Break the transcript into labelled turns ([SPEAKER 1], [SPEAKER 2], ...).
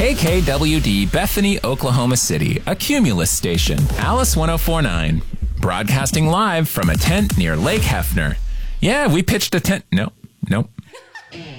[SPEAKER 1] KKWD Bethany, Oklahoma City, a Cumulus station. Alice 1049. Broadcasting live from a tent near Lake Hefner. Yeah, we pitched a tent. Nope.